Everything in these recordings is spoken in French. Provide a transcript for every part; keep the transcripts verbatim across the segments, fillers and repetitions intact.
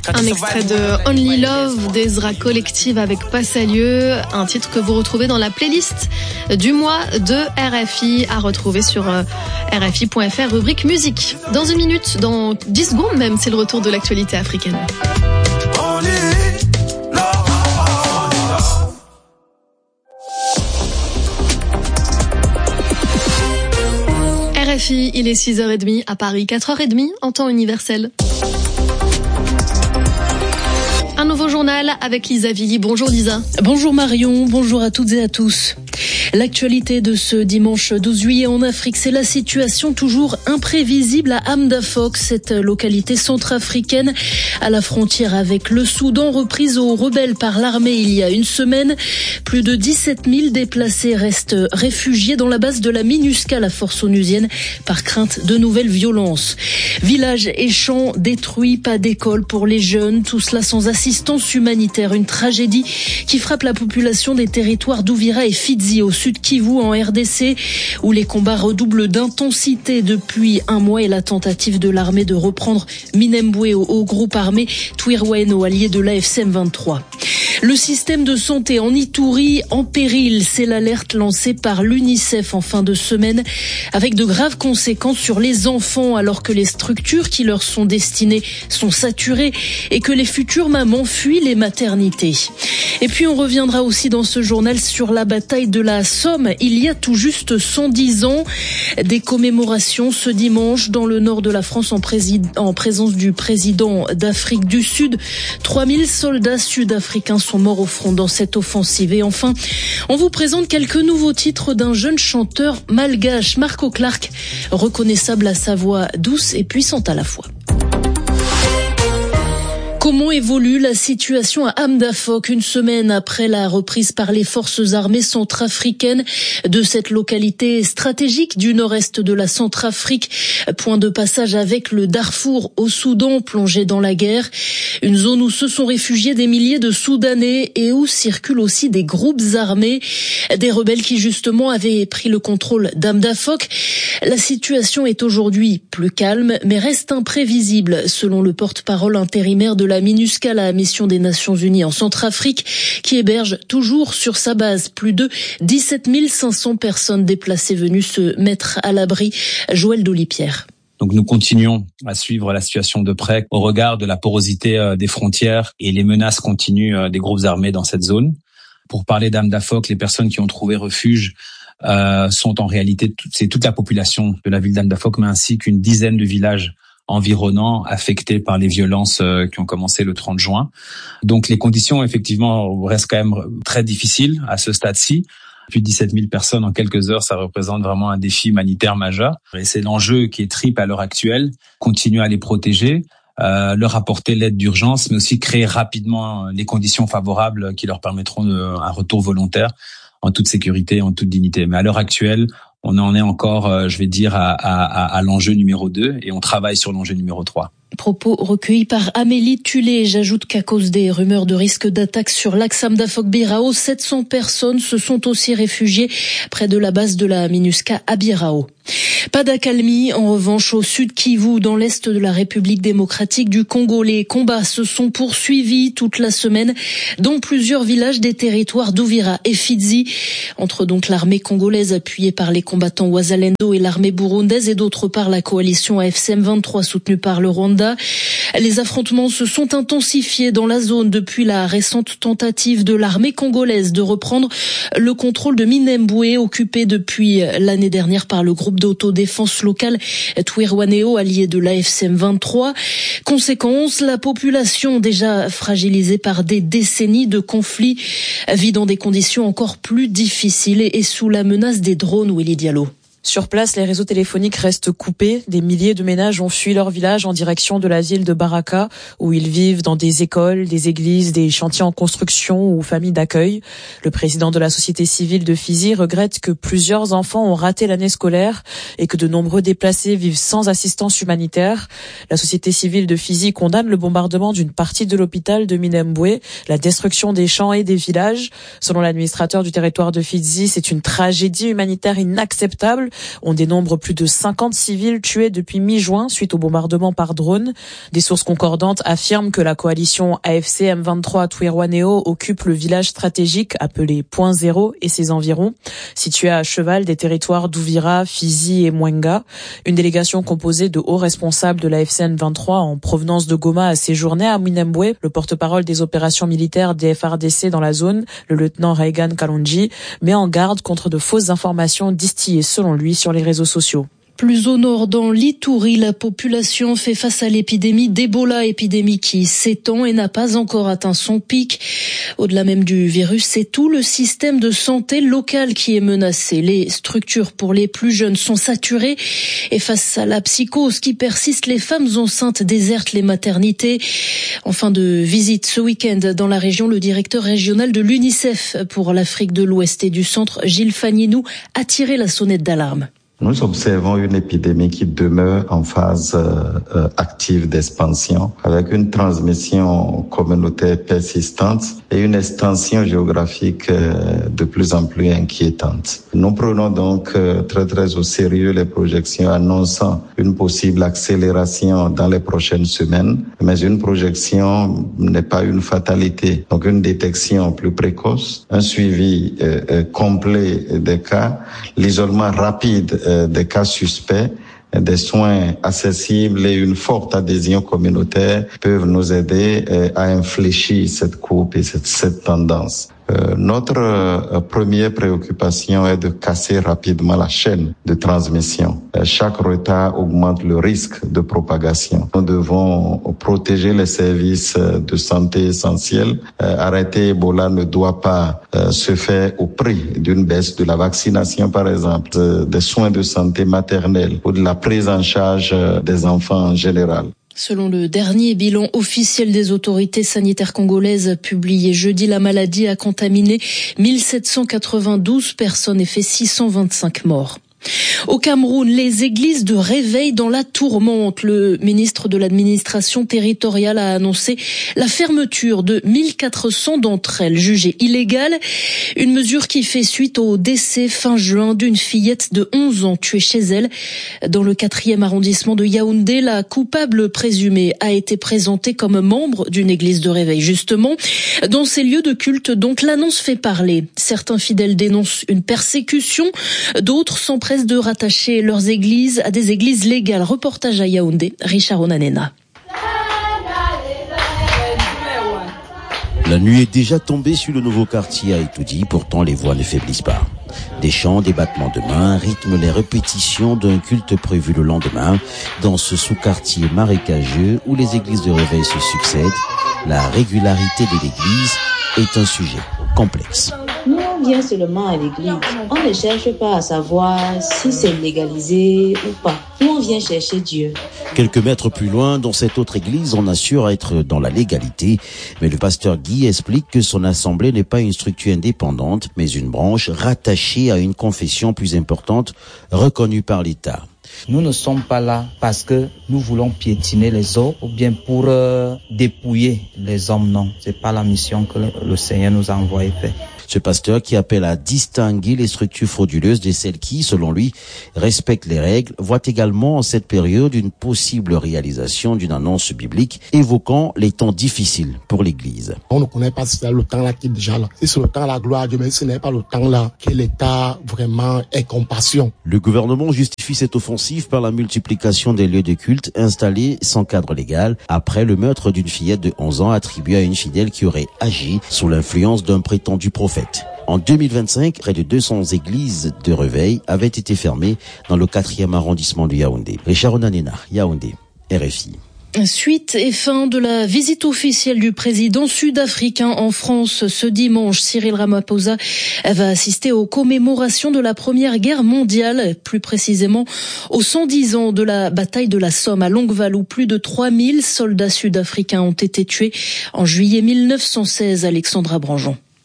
Un extrait de Only Love d'Ezra Collective avec Passalieu, un titre que vous retrouvez dans la playlist du mois de R F I, à retrouver sur R F I point F R, rubrique musique. Dans une minute, dans dix secondes même, c'est le retour de l'actualité africaine. R F I, il est six heures trente à Paris, quatre heures trente en temps universel. Un nouveau journal avec Lisa Villy. Bonjour Lisa. Bonjour Marion, bonjour à toutes et à tous. L'actualité de ce dimanche douze juillet en Afrique, c'est la situation toujours imprévisible à Hamdafok, cette localité centrafricaine à la frontière avec le Soudan, reprise aux rebelles par l'armée il y a une semaine. Plus de dix-sept mille déplacés restent réfugiés dans la base de la MINUSCA, la force onusienne, par crainte de nouvelles violences. Villages et champs détruits, pas d'école pour les jeunes, tout cela sans assistance humanitaire. Une tragédie qui frappe la population des territoires d'Ouvira et Fizi, au sud Kivu en R D C, où les combats redoublent d'intensité depuis un mois et la tentative de l'armée de reprendre Minembwe au, au groupe armé Twirwaeno, allié de l'A F C M vingt-trois. Le système de santé en Ituri en péril, c'est l'alerte lancée par l'UNICEF en fin de semaine, avec de graves conséquences sur les enfants, alors que les structures qui leur sont destinées sont saturées et que les futures mamans fuient les maternités. Et puis on reviendra aussi dans ce journal sur la bataille de la Somme, il y a tout juste cent dix ans. Des commémorations ce dimanche dans le nord de la France en, présid- en présence du président d'Afrique du Sud. trois mille soldats sud-africains sont morts au front dans cette offensive. Et enfin, on vous présente quelques nouveaux titres d'un jeune chanteur malgache, Marco Clark, reconnaissable à sa voix douce et puissante à la fois. Comment évolue la situation à Hamdafok une semaine après la reprise par les forces armées centrafricaines de cette localité stratégique du nord-est de la Centrafrique, point de passage avec le Darfour au Soudan plongé dans la guerre, une zone où se sont réfugiés des milliers de Soudanais et où circulent aussi des groupes armés, des rebelles qui justement avaient pris le contrôle d'Hamdafok. La situation est aujourd'hui plus calme mais reste imprévisible selon le porte-parole intérimaire de la MINUSCA, la mission des Nations Unies en Centrafrique, qui héberge toujours sur sa base plus de dix-sept mille cinq cents personnes déplacées venues se mettre à l'abri. Joël Dolipierre. Donc nous continuons à suivre la situation de près au regard de la porosité des frontières et les menaces continues des groupes armés dans cette zone. Pour parler d'Hamdafok, les personnes qui ont trouvé refuge euh, sont en réalité, c'est toute la population de la ville d'Hamdafok, mais ainsi qu'une dizaine de villages environnants affectés par les violences euh, qui ont commencé le trente juin. Donc les conditions effectivement restent quand même très difficiles à ce stade-ci. Plus de dix-sept mille personnes en quelques heures, ça représente vraiment un défi humanitaire majeur. Et c'est l'enjeu qui est triple à l'heure actuelle. Continuer à les protéger, euh, leur apporter l'aide d'urgence, mais aussi créer rapidement les conditions favorables qui leur permettront de, un retour volontaire en toute sécurité, en toute dignité. Mais à l'heure actuelle, on en est encore, je vais dire, à, à, à l'enjeu numéro deux et on travaille sur l'enjeu numéro trois. Propos recueillis par Amélie Tulé. J'ajoute qu'à cause des rumeurs de risque d'attaque sur l'axe Hamdafok-Birao, sept cents personnes se sont aussi réfugiées près de la base de la MINUSCA à Birao. Pas d'accalmie, en revanche, au sud Kivu, dans l'est de la République démocratique du Congo. Les combats se sont poursuivis toute la semaine dans plusieurs villages des territoires d'Ouvira et Fizi, entre donc l'armée congolaise appuyée par les combattants Wazalendo et l'armée burundaise et d'autre part la coalition A F C M vingt-trois soutenue par le Rwanda. Les affrontements se sont intensifiés dans la zone depuis la récente tentative de l'armée congolaise de reprendre le contrôle de Minembwe, occupé depuis l'année dernière par le groupe d'autodéfense locale Twirwaeno, allié de l'A F C M vingt-trois. Conséquence, la population déjà fragilisée par des décennies de conflits vit dans des conditions encore plus difficiles et sous la menace des drones. Willy Diallo. Sur place, les réseaux téléphoniques restent coupés. Des milliers de ménages ont fui leur village en direction de la ville de Baraka, où ils vivent dans des écoles, des églises, des chantiers en construction ou familles d'accueil. Le président de la société civile de Fizi regrette que plusieurs enfants ont raté l'année scolaire et que de nombreux déplacés vivent sans assistance humanitaire. La société civile de Fizi condamne le bombardement d'une partie de l'hôpital de Minembwe, la destruction des champs et des villages. Selon l'administrateur du territoire de Fizi, c'est une tragédie humanitaire inacceptable. On dénombre plus de cinquante civils tués depuis mi-juin suite au bombardement par drone. Des sources concordantes affirment que la coalition A F C M vingt-trois Twirwaneho occupe le village stratégique appelé Point Zéro et ses environs, situé à cheval des territoires d'Ouvira, Fizi et Mwenga. Une délégation composée de hauts responsables de la F C M vingt-trois en provenance de Goma a séjourné à Minembwe. Le porte-parole des opérations militaires des F R D C dans la zone, le lieutenant Reagan Kalonji, met en garde contre de fausses informations distillées selon lui sur les réseaux sociaux. Plus au nord, dans l'Ituri, la population fait face à l'épidémie d'Ebola, épidémie qui s'étend et n'a pas encore atteint son pic. Au-delà même du virus, c'est tout le système de santé local qui est menacé. Les structures pour les plus jeunes sont saturées et face à la psychose qui persiste, les femmes enceintes désertent les maternités. En fin de visite ce week-end dans la région, le directeur régional de l'UNICEF pour l'Afrique de l'Ouest et du Centre, Gilles Fagninou, a tiré la sonnette d'alarme. Nous observons une épidémie qui demeure en phase euh, active d'expansion, avec une transmission communautaire persistante et une extension géographique euh, de plus en plus inquiétante. Nous prenons donc euh, très très au sérieux les projections annonçant une possible accélération dans les prochaines semaines, mais une projection n'est pas une fatalité. Donc une détection plus précoce, un suivi euh, euh, complet des cas, l'isolement rapide euh, des cas suspects, des soins accessibles et une forte adhésion communautaire peuvent nous aider à infléchir cette courbe et cette, cette tendance. Euh, notre euh, première préoccupation est de casser rapidement la chaîne de transmission. Euh, chaque retard augmente le risque de propagation. Nous devons protéger les services de santé essentiels. Euh, arrêter Ebola ne doit pas euh, se faire au prix d'une baisse de la vaccination, par exemple, euh, des soins de santé maternelle ou de la prise en charge euh, des enfants en général. Selon le dernier bilan officiel des autorités sanitaires congolaises publié jeudi, la maladie a contaminé mille sept cent quatre-vingt-douze personnes et fait six cent vingt-cinq morts. Au Cameroun, les églises de réveil dans la tourmente. Le ministre de l'administration territoriale a annoncé la fermeture de mille quatre cents d'entre elles, jugées illégales. Une mesure qui fait suite au décès fin juin d'une fillette de onze ans tuée chez elle. Dans le quatrième arrondissement de Yaoundé, la coupable présumée a été présentée comme membre d'une église de réveil. Justement, dans ces lieux de culte, donc, l'annonce fait parler. Certains fidèles dénoncent une persécution, d'autres s'empressent de rattacher leurs églises à des églises légales. Reportage à Yaoundé, Richard Onanena. La nuit est déjà tombée sur le nouveau quartier à Itoudi, pourtant les voix ne faiblissent pas. Des chants, des battements de mains rythment les répétitions d'un culte prévu le lendemain dans ce sous-quartier marécageux où les églises de réveil se succèdent. La régularité de l'église est un sujet complexe. Nous, on vient seulement à l'église. On ne cherche pas à savoir si c'est légalisé ou pas. Nous, on vient chercher Dieu. Quelques mètres plus loin, dans cette autre église, on assure être dans la légalité. Mais le pasteur Guy explique que son assemblée n'est pas une structure indépendante, mais une branche rattachée à une confession plus importante, reconnue par l'État. Nous ne sommes pas là parce que nous voulons piétiner les eaux ou bien pour euh, dépouiller les hommes, non. C'est pas la mission que le, le Seigneur nous a envoyé faire. Ce pasteur qui appelle à distinguer les structures frauduleuses de celles qui, selon lui, respectent les règles, voit également en cette période une possible réalisation d'une annonce biblique évoquant les temps difficiles pour l'Église. On ne connaît pas si c'est le temps là qui est déjà là. Si c'est le temps de la gloire à Dieu, mais ce n'est pas le temps là que l'État vraiment ait compassion. Le gouvernement justifie cette offensive par la multiplication des lieux de culte installés sans cadre légal après le meurtre d'une fillette de onze ans attribuée à une fidèle qui aurait agi sous l'influence d'un prétendu prophète. En deux mille vingt-cinq, près de deux cents églises de réveil avaient été fermées dans le quatrième arrondissement du Yaoundé. Richard Onanena, Yaoundé, R F I. Suite et fin de la visite officielle du président sud-africain en France ce dimanche. Cyril Ramaphosa va assister aux commémorations de la Première Guerre mondiale, plus précisément aux cent dix ans de la bataille de la Somme à Longueval, où plus de trois mille soldats sud-africains ont été tués en juillet mille neuf cent seize. Alexandra Branjon.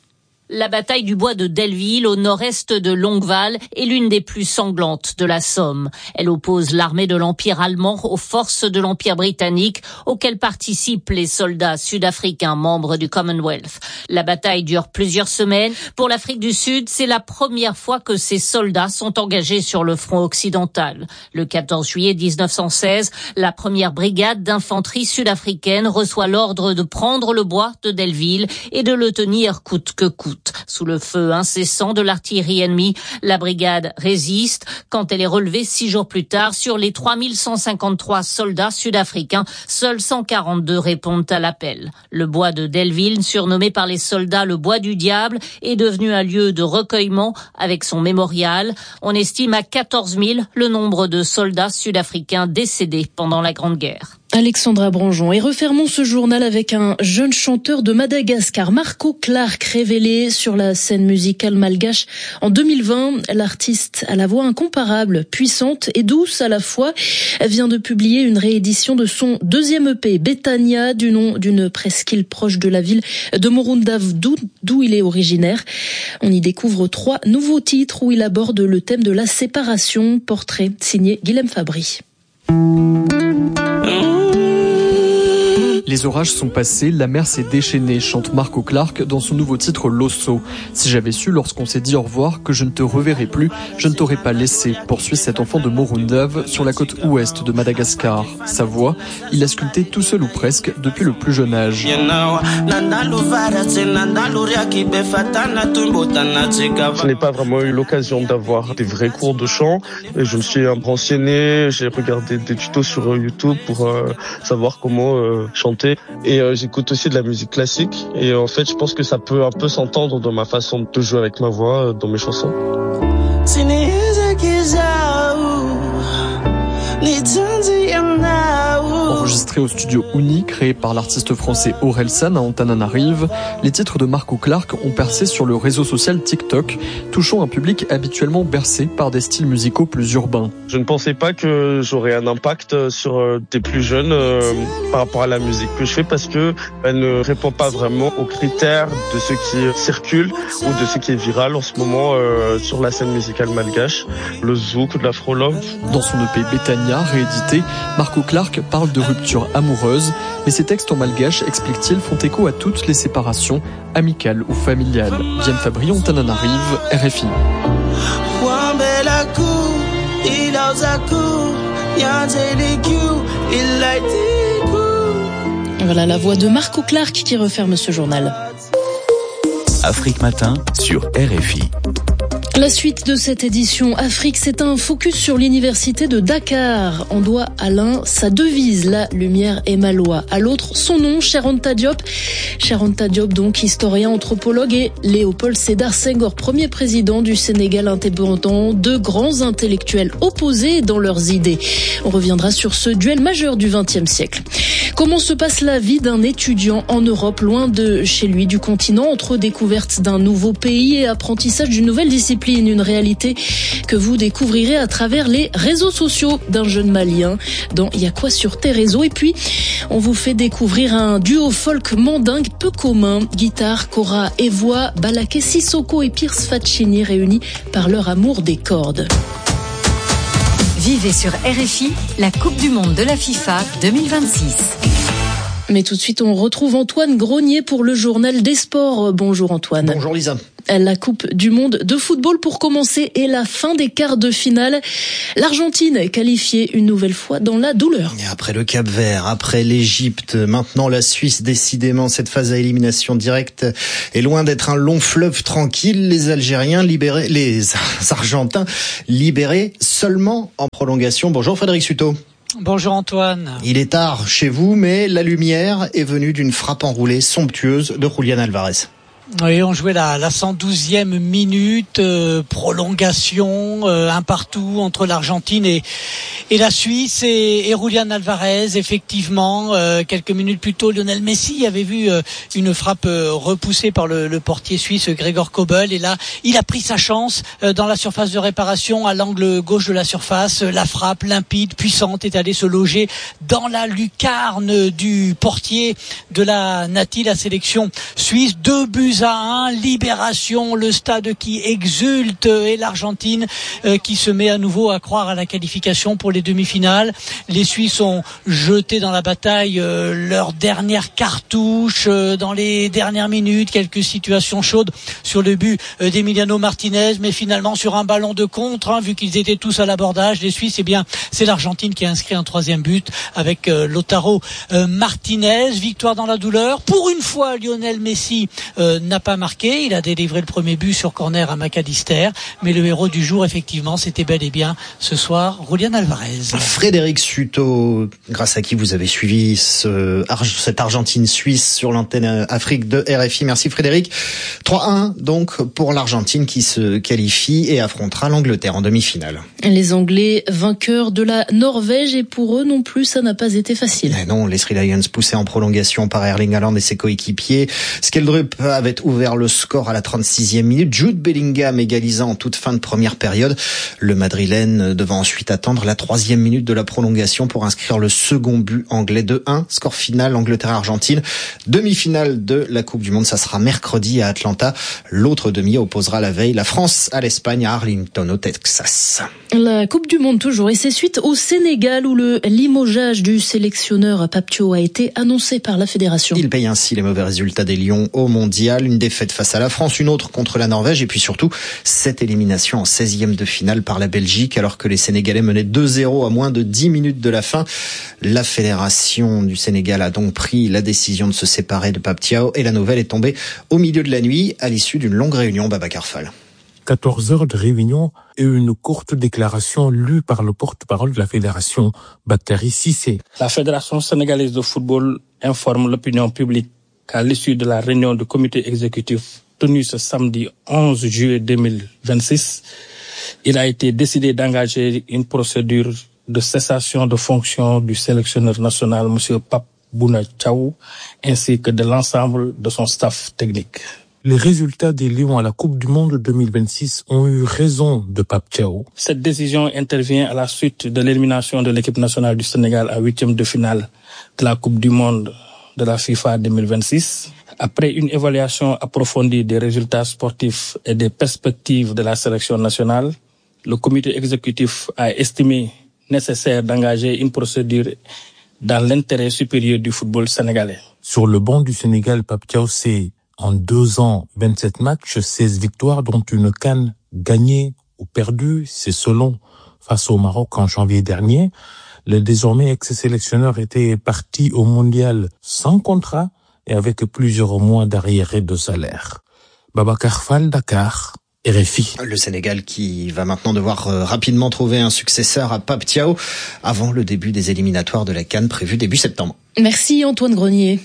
La bataille du bois de Delville, au nord-est de Longueval, est l'une des plus sanglantes de la Somme. Elle oppose l'armée de l'Empire allemand aux forces de l'Empire britannique, auxquelles participent les soldats sud-africains membres du Commonwealth. La bataille dure plusieurs semaines. Pour l'Afrique du Sud, c'est la première fois que ces soldats sont engagés sur le front occidental. Le quatorze juillet mille neuf cent seize, la première brigade d'infanterie sud-africaine reçoit l'ordre de prendre le bois de Delville et de le tenir coûte que coûte. Sous le feu incessant de l'artillerie ennemie, la brigade résiste. Quand elle est relevée six jours plus tard, sur les trois mille cent cinquante-trois soldats sud-africains, seuls cent quarante-deux répondent à l'appel. Le bois de Delville, surnommé par les soldats le bois du diable, est devenu un lieu de recueillement avec son mémorial. On estime à quatorze mille le nombre de soldats sud-africains décédés pendant la Grande Guerre. Alexandra Branjon. Et refermons ce journal avec un jeune chanteur de Madagascar, Marco Clark, révélé sur la scène musicale malgache en deux mille vingt. L'artiste à la voix incomparable, puissante et douce à la fois, vient de publier une réédition de son deuxième E P, Betania, du nom d'une presqu'île proche de la ville de Morundava, d'où il est originaire. On y découvre trois nouveaux titres où il aborde le thème de la séparation. Portrait signé Guilhem Fabry. Les orages sont passés, la mer s'est déchaînée, chante Marco Clark dans son nouveau titre Losso. Si j'avais su lorsqu'on s'est dit au revoir que je ne te reverrai plus, je ne t'aurais pas laissé, poursuit cet enfant de Morundava sur la côte ouest de Madagascar. Sa voix, il l'a sculptée tout seul ou presque depuis le plus jeune âge. Je n'ai pas vraiment eu l'occasion d'avoir des vrais cours de chant et je me suis un peu renseigné, j'ai regardé des tutos sur YouTube pour euh, savoir comment euh, chanter. Et euh, j'écoute aussi de la musique classique et en fait je pense que ça peut un peu s'entendre dans ma façon de jouer avec ma voix, dans mes chansons. Enregistré au studio Uni, créé par l'artiste français Orelsan à Antananarive, les titres de Marco Clark ont percé sur le réseau social TikTok, touchant un public habituellement bercé par des styles musicaux plus urbains. Je ne pensais pas que j'aurais un impact sur des plus jeunes euh, par rapport à la musique que je fais parce que elle ne répond pas vraiment aux critères de ce qui circule ou de ce qui est viral en ce moment euh, sur la scène musicale malgache, le zouk, de l'afro-love. Dans son E P Betania, réédité, Marco Clark parle de rupture amoureuse, mais ses textes en malgache, explique-t-il, font écho à toutes les séparations, amicales ou familiales. Guilhem Fabry, Antananarive, R F I. Voilà la voix de Marco Clark qui referme ce journal. Afrique Matin sur R F I. La suite de cette édition Afrique, c'est un focus sur l'université de Dakar. On doit à l'un sa devise, la lumière est ma loi. À l'autre, son nom, Cheikh Anta Diop. Cheikh Anta Diop, donc historien, anthropologue, et Léopold Sédar Senghor, premier président du Sénégal indépendant, deux grands intellectuels opposés dans leurs idées. On reviendra sur ce duel majeur du vingtième siècle. Comment se passe la vie d'un étudiant en Europe, loin de chez lui, du continent, entre découverte d'un nouveau pays et apprentissage d'une nouvelle discipline? Une réalité que vous découvrirez à travers les réseaux sociaux d'un jeune Malien dans Y'a quoi sur tes réseaux. Et puis, on vous fait découvrir un duo folk mandingue peu commun. Guitare, kora et voix, Balaké Sissoko et Pierce Faccini réunis par leur amour des cordes. Vivez sur R F I la Coupe du Monde de la FIFA deux mille vingt-six. Mais tout de suite, on retrouve Antoine Grenier pour le journal des sports. Bonjour Antoine. Bonjour Lisa. La Coupe du Monde de football pour commencer et la fin des quarts de finale. L'Argentine qualifiée une nouvelle fois dans la douleur. Et après le Cap-Vert, après l'Égypte, maintenant la Suisse, décidément cette phase à élimination directe est loin d'être un long fleuve tranquille. Les Algériens libérés, les Argentins libérés seulement en prolongation. Bonjour Frédéric Suto. Bonjour Antoine. Il est tard chez vous, mais la lumière est venue d'une frappe enroulée somptueuse de Julián Álvarez. Oui, on jouait la, la cent douzième minute, euh, prolongation, euh, un partout entre l'Argentine et, et la Suisse et, et Julián Álvarez. Effectivement, euh, quelques minutes plus tôt, Lionel Messi avait vu euh, une frappe euh, repoussée par le, le portier suisse Gregor Kobel. Et là, il a pris sa chance euh, dans la surface de réparation, à l'angle gauche de la surface. La frappe limpide, puissante, est allée se loger dans la lucarne du portier de la Nati, la sélection suisse. Deux buts buts à un. Libération, le stade qui exulte et l'Argentine euh, qui se met à nouveau à croire à la qualification pour les demi-finales. Les Suisses ont jeté dans la bataille euh, leur dernière cartouche euh, dans les dernières minutes. Quelques situations chaudes sur le but euh, d'Emiliano Martinez, mais finalement sur un ballon de contre, hein, vu qu'ils étaient tous à l'abordage. Les Suisses, eh bien, c'est l'Argentine qui a inscrit un troisième but avec euh, Lautaro euh, Martinez. Victoire dans la douleur. Pour une fois, Lionel Messi euh, n'a pas marqué. Il a délivré le premier but sur corner à McAllister. Mais le héros du jour, effectivement, c'était bel et bien ce soir, Julián Alvarez. Frédéric Suto, grâce à qui vous avez suivi ce, cette Argentine-Suisse sur l'antenne Afrique de R F I. Merci Frédéric. trois à un donc pour l'Argentine qui se qualifie et affrontera l'Angleterre en demi-finale. Les Anglais vainqueurs de la Norvège et pour eux non plus ça n'a pas été facile. Mais non, les Three Lions poussés en prolongation par Erling Haaland et ses coéquipiers. Skjeldrup avait ouvert le score à la trente-sixième minute. Jude Bellingham égalisant en toute fin de première période. Le Madrilène devant ensuite attendre la troisième minute de la prolongation pour inscrire le second but anglais de un. Score final Angleterre-Argentine. Demi-finale de la Coupe du Monde, ça sera mercredi à Atlanta. L'autre demi opposera la veille la France à l'Espagne à Arlington au Texas. La Coupe du Monde toujours et c'est suite au Sénégal où le limogeage du sélectionneur Pape Thiaw a été annoncé par la fédération. Il paye ainsi les mauvais résultats des Lions au mondial. Une défaite face à la France, une autre contre la Norvège et puis surtout cette élimination en seizième de finale par la Belgique alors que les Sénégalais menaient deux zéro à moins de dix minutes de la fin. La fédération du Sénégal a donc pris la décision de se séparer de Pape Thiaw et la nouvelle est tombée au milieu de la nuit à l'issue d'une longue réunion. Babacar Fall. quatorze heures de réunion et une courte déclaration lue par le porte-parole de la fédération, Bakary Cissé. La Fédération sénégalaise de football informe l'opinion publique qu'à l'issue de la réunion du comité exécutif tenue ce samedi onze juillet deux mille vingt-six, il a été décidé d'engager une procédure de cessation de fonction du sélectionneur national, M. Pape Bouna Thiaw, ainsi que de l'ensemble de son staff technique. Les résultats des Lions à la Coupe du Monde deux mille vingt-six ont eu raison de Pape Thiaw. Cette décision intervient à la suite de l'élimination de l'équipe nationale du Sénégal à huitième de finale de la Coupe du Monde de la FIFA deux mille vingt-six. Après une évaluation approfondie des résultats sportifs et des perspectives de la sélection nationale, le comité exécutif a estimé nécessaire d'engager une procédure dans l'intérêt supérieur du football sénégalais. Sur le banc du Sénégal, Pape Thiaw, c'est en deux ans, vingt-sept matchs, seize victoires, dont une CAN gagnée ou perdue, c'est selon, face au Maroc en janvier dernier. Le désormais ex-sélectionneur était parti au mondial sans contrat et avec plusieurs mois d'arriérés de salaire. Babacar Fall, Dakar, R F I. Le Sénégal qui va maintenant devoir euh, rapidement trouver un successeur à Pape Thiaw avant le début des éliminatoires de la CAN prévu début septembre. Merci Antoine Grenier.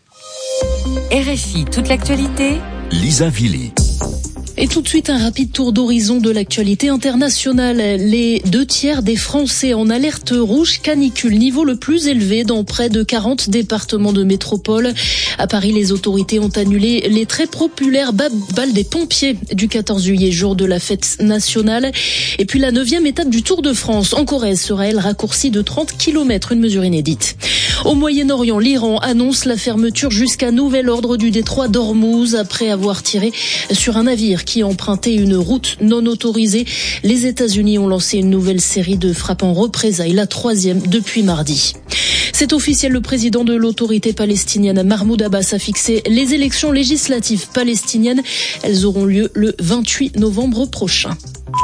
R F I, toute l'actualité. Lisa Villy. Et tout de suite, un rapide tour d'horizon de l'actualité internationale. Les deux tiers des Français en alerte rouge canicule, niveau le plus élevé dans près de quarante départements de métropole. À Paris, les autorités ont annulé les très populaires balles des pompiers du quatorze juillet, jour de la fête nationale. Et puis la neuvième étape du Tour de France en Corrèze sera, elle, raccourcie de trente kilomètres, une mesure inédite. Au Moyen-Orient, l'Iran annonce la fermeture jusqu'à nouvel ordre du détroit d'Ormuz après avoir tiré sur un navire qui empruntait une route non autorisée. Les États-Unis ont lancé une nouvelle série de frappes en représailles, la troisième depuis mardi. C'est officiel, le président de l'autorité palestinienne, Mahmoud Abbas, a fixé les élections législatives palestiniennes. Elles auront lieu le vingt-huit novembre prochain.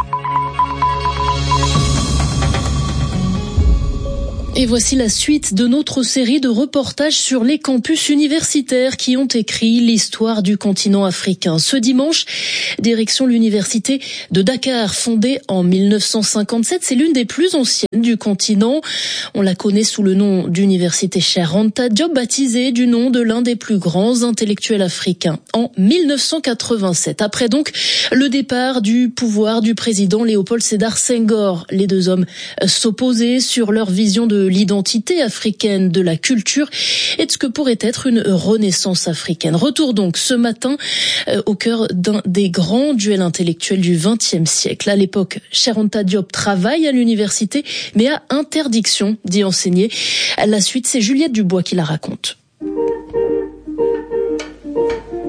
Et voici la suite de notre série de reportages sur les campus universitaires qui ont écrit l'histoire du continent africain. Ce dimanche, direction l'université de Dakar, fondée en mille neuf cent cinquante-sept. C'est l'une des plus anciennes du continent. On la connaît sous le nom d'université Cheikh Anta Diop, baptisée du nom de l'un des plus grands intellectuels africains en mille neuf cent quatre-vingt-sept. Après donc le départ du pouvoir du président Léopold Sédar Senghor, les deux hommes s'opposaient sur leur vision de l'identité africaine, de la culture et de ce que pourrait être une renaissance africaine. Retour donc ce matin euh, au cœur d'un des grands duels intellectuels du vingtième siècle. À l'époque, Cheikh Anta Diop travaille à l'université mais a interdiction d'y enseigner. La suite, c'est Juliette Dubois qui la raconte.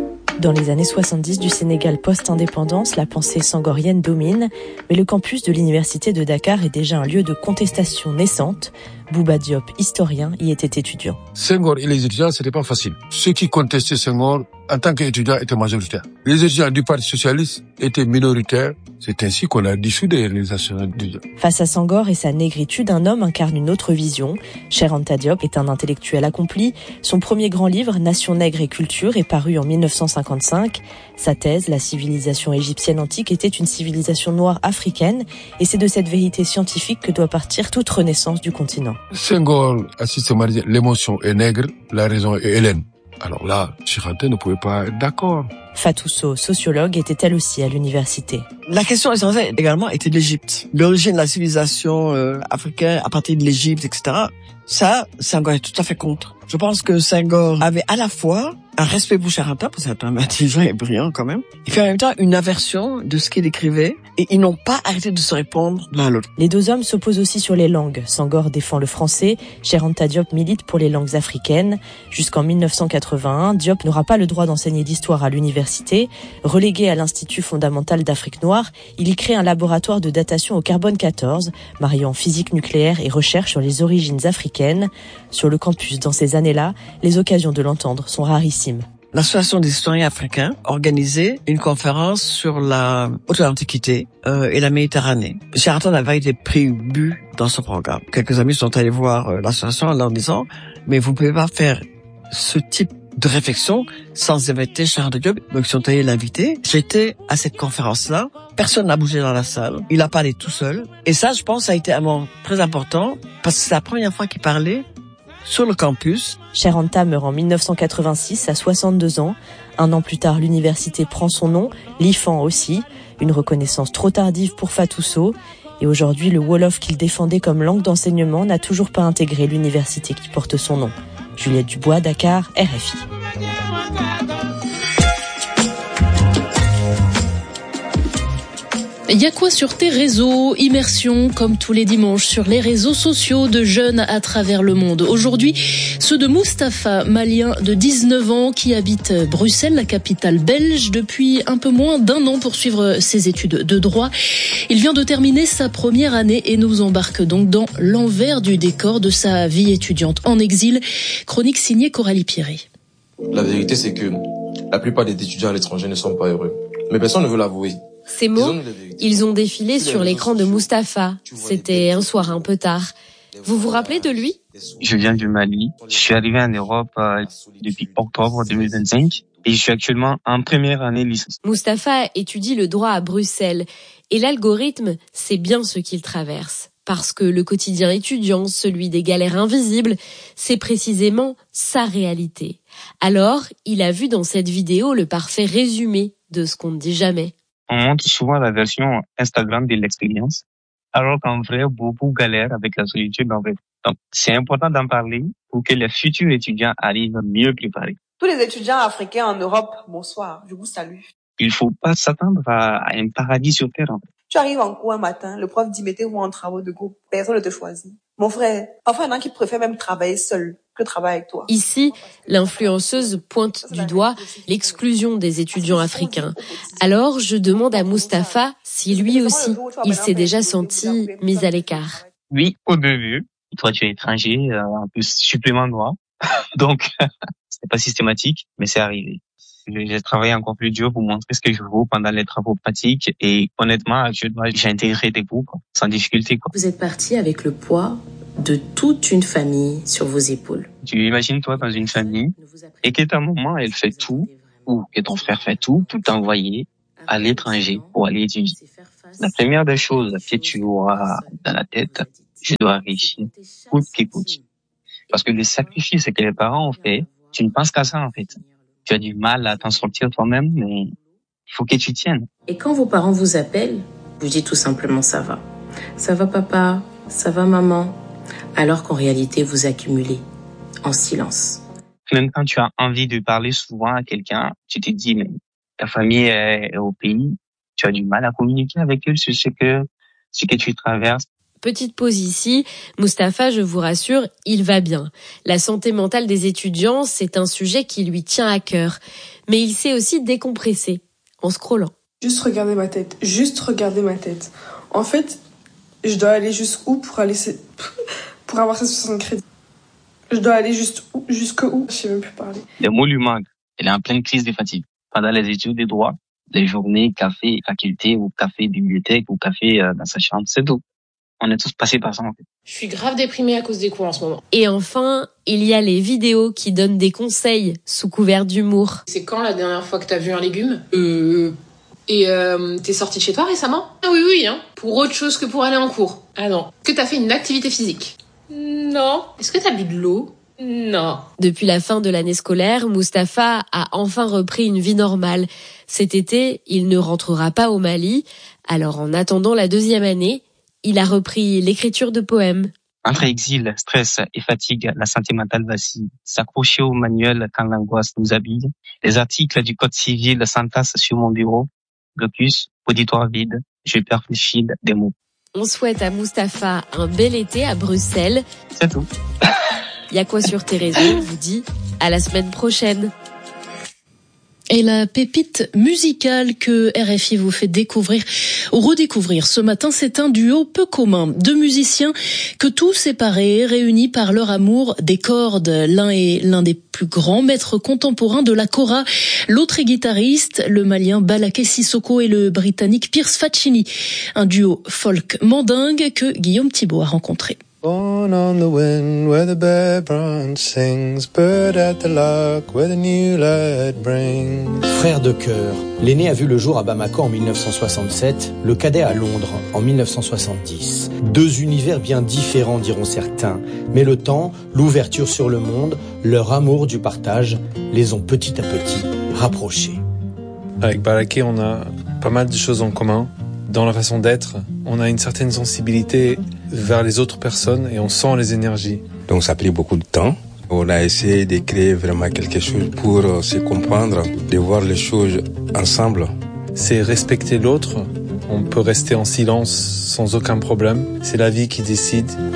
Dans les années soixante-dix du Sénégal post-indépendance, la pensée sangorienne domine, mais le campus de l'université de Dakar est déjà un lieu de contestation naissante. Bouba Diop, historien, y était étudiant. Senghor et les étudiants, c'était pas facile. Ceux qui contestaient Senghor, en tant qu'étudiants, étaient majoritaires. Les étudiants du Parti socialiste étaient minoritaires. C'est ainsi qu'on a dissous des réalisations étudiantes. Face à Senghor et sa négritude, un homme incarne une autre vision. Cheikh Anta Diop est un intellectuel accompli. Son premier grand livre, Nation nègre et culture, est paru en mille neuf cent cinquante-cinq. Sa thèse, la civilisation égyptienne antique était une civilisation noire africaine, et c'est de cette vérité scientifique que doit partir toute renaissance du continent. Senghor a systématisé l'émotion est nègre, la raison est hellène. Alors là, Cheikh Anta ne pouvait pas être d'accord. Fatou Sow, sociologue, était elle aussi à l'université. La question essentielle également était de l'Égypte. L'origine de la civilisation euh, africaine à partir de l'Égypte, et cetera. Ça, Senghor est tout à fait contre. Je pense que Senghor avait à la fois un respect pour Cheikh Anta, parce que c'est un intelligent et brillant quand même, et puis en même temps une aversion de ce qu'il écrivait, et ils n'ont pas arrêté de se répondre l'un à l'autre. Les deux hommes s'opposent aussi sur les langues. Senghor défend le français, Cheikh Anta Diop milite pour les langues africaines. Jusqu'en mille neuf cent quatre-vingt-un, Diop n'aura pas le droit d'enseigner d'histoire à l'université. Relégué à l'Institut fondamental d'Afrique noire, il y crée un laboratoire de datation au carbone quatorze, mariant physique nucléaire et recherche sur les origines africaines. Sur le campus, dans ces années-là, les occasions de l'entendre sont rarissimes. L'Association des historiens africains organisait une conférence sur la haute antiquité euh, et la Méditerranée. Cheikh Anta n'avait été pris but dans ce programme. Quelques amis sont allés voir euh, l'association en leur disant « Mais vous ne pouvez pas faire ce type de réflexion sans inviter Cheikh Anta Diop ». Donc ils sont allés l'inviter. J'étais à cette conférence-là. Personne n'a bougé dans la salle. Il a parlé tout seul. Et ça, je pense, ça a été un moment très important parce que c'est la première fois qu'il parlait sur le campus. Cheikh Anta meurt en mille neuf cent quatre-vingt-six à soixante-deux ans. Un an plus tard, l'université prend son nom, l'I F A N aussi. Une reconnaissance trop tardive pour Fatou Sow. Et aujourd'hui, le Wolof qu'il défendait comme langue d'enseignement n'a toujours pas intégré l'université qui porte son nom. Juliette Dubois, Dakar, R F I. Il y a quoi sur tes réseaux? Immersion, comme tous les dimanches, sur les réseaux sociaux de jeunes à travers le monde. Aujourd'hui, ceux de Mustapha, malien de dix-neuf ans, qui habite Bruxelles, la capitale belge, depuis un peu moins d'un an pour suivre ses études de droit. Il vient de terminer sa première année et nous embarque donc dans l'envers du décor de sa vie étudiante en exil. Chronique signée Coralie Pierret. La vérité, c'est que la plupart des étudiants à l'étranger ne sont pas heureux. Mais personne ne veut l'avouer. Ces mots, ils ont défilé sur l'écran de Mustapha. C'était un soir un peu tard. Vous vous rappelez de lui? Je viens du Mali. Je suis arrivé en Europe euh, depuis octobre deux mille vingt-cinq et je suis actuellement en première année licence. Mustapha étudie le droit à Bruxelles et l'algorithme, c'est bien ce qu'il traverse. Parce que le quotidien étudiant, celui des galères invisibles, c'est précisément sa réalité. Alors, il a vu dans cette vidéo le parfait résumé de ce qu'on ne dit jamais. On montre souvent la version Instagram de l'expérience, alors qu'en vrai, beaucoup galèrent avec la solitude en vrai. Donc, c'est important d'en parler pour que les futurs étudiants arrivent mieux préparés. Tous les étudiants africains en Europe, bonsoir, je vous salue. Il faut pas s'attendre à, à un paradis sur terre. En fait. Tu arrives en cours un matin, le prof dit mettez-vous en travaux de groupe, personne ne te choisit. Mon frère, parfois il y en a qui préfèrent même travailler seul que travailler avec toi. Ici, l'influenceuse pointe du doigt l'exclusion des étudiants africains. Alors, je demande à Mustapha si lui aussi, il s'est déjà senti mis à l'écart. Oui, au début. Toi, tu es étranger, un peu supplément noir. Donc, c'est pas systématique, mais c'est arrivé. J'ai travaillé encore plus dur pour montrer ce que je vaux pendant les travaux pratiques et honnêtement, actuellement, j'ai intégré des groupes sans difficulté. Quoi. Vous êtes parti avec le poids de toute une famille sur vos épaules. Tu imagines toi dans une famille et que ta maman, elle fait tout ou que ton frère fait tout pour t'envoyer à l'étranger pour aller étudier. La première des choses que tu auras dans la tête, je dois réussir coûte que coûte. Parce que les sacrifices que les parents ont fait, tu ne penses qu'à ça en fait. Tu as du mal à t'en sortir toi-même, mais il faut que tu tiennes. Et quand vos parents vous appellent, vous dites tout simplement ça va. Ça va papa, ça va maman. Alors qu'en réalité, vous accumulez en silence. Même quand tu as envie de parler souvent à quelqu'un, tu te dis, mais ta famille est au pays, tu as du mal à communiquer avec eux sur ce que, ce que tu traverses. Petite pause ici. Mustapha, je vous rassure, il va bien. La santé mentale des étudiants, c'est un sujet qui lui tient à cœur. Mais il sait aussi décompresser en scrollant. Juste regarder ma tête, juste regarder ma tête. En fait, je dois aller jusqu'où pour aller pour avoir ces soixante crédits. Je dois aller juste où, jusqu'où, je sais même plus parler. Les mots lui manquent. Elle est en pleine crise de fatigue. Pendant les études de droit, les journées café faculté ou café bibliothèque ou café euh, dans sa chambre, c'est tout. On est tous passés par ça, en fait. Je suis grave déprimée à cause des cours en ce moment. Et enfin, il y a les vidéos qui donnent des conseils sous couvert d'humour. C'est quand la dernière fois que t'as vu un légume ? Euh... Et euh, t'es sortie de chez toi récemment ? Ah oui, oui, hein. Pour autre chose que pour aller en cours. Ah non. Que t'as fait une activité physique ? Non. Est-ce que t'as bu de l'eau ? Non. Depuis la fin de l'année scolaire, Mustapha a enfin repris une vie normale. Cet été, il ne rentrera pas au Mali. Alors en attendant la deuxième année, il a repris l'écriture de poèmes. Entre exil, stress et fatigue, la santé mentale vacille. S'accrocher au manuel quand l'angoisse nous habille. Les articles du code civil s'entassent sur mon bureau. Blocus, auditoire vide, je perfléchis des mots. On souhaite à Mustapha un bel été à Bruxelles. C'est tout. Y'a quoi sur tes réseaux vous dit à la semaine prochaine. Et la pépite musicale que R F I vous fait découvrir ou redécouvrir ce matin, c'est un duo peu commun. Deux musiciens que tous séparés, réunis par leur amour des cordes. L'un est l'un des plus grands maîtres contemporains de la kora. L'autre est guitariste, le malien Balaké Sissoko et le britannique Pierce Faccini. Un duo folk mandingue que Guillaume Thibault a rencontré. Born on the wind where the bear branch sings, bird at the lock where the new light brings. Frère de cœur, l'aîné a vu le jour à Bamako en mille neuf cent soixante-sept, le cadet à Londres en mille neuf cent soixante-dix. Deux univers bien différents diront certains, mais le temps, l'ouverture sur le monde, leur amour du partage les ont petit à petit rapprochés. Avec Balaké, on a pas mal de choses en commun. Dans la façon d'être, on a une certaine sensibilité vers les autres personnes et on sent les énergies. Donc ça a pris beaucoup de temps. On a essayé de créer vraiment quelque chose pour se comprendre, de voir les choses ensemble. C'est respecter l'autre. On peut rester en silence sans aucun problème. C'est la vie qui décide.